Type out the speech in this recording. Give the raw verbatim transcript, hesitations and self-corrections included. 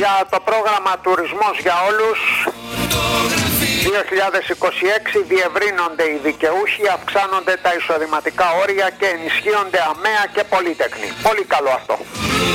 για το πρόγραμμα Τουρισμός για Όλους δύο χιλιάδες είκοσι έξι διευρύνονται οι δικαιούχοι, αυξάνονται τα εισοδηματικά όρια και ενισχύονται αμαία και πολύτεκνοι. Πολύ καλό αυτό.